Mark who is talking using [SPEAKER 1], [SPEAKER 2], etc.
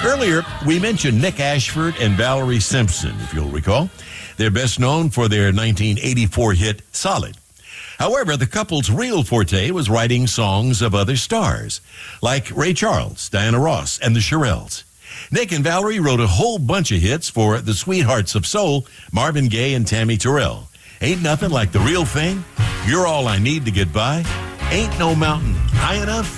[SPEAKER 1] Earlier, we mentioned Nick Ashford and Valerie Simpson, if you'll recall. They're best known for their 1984 hit, Solid. However, the couple's real forte was writing songs of other stars, like Ray Charles, Diana Ross, and the Shirelles. Nick and Valerie wrote a whole bunch of hits for the Sweethearts of Soul, Marvin Gaye and Tammy Terrell. Ain't Nothing Like the Real Thing, You're All I Need to Get By, Ain't No Mountain High Enough,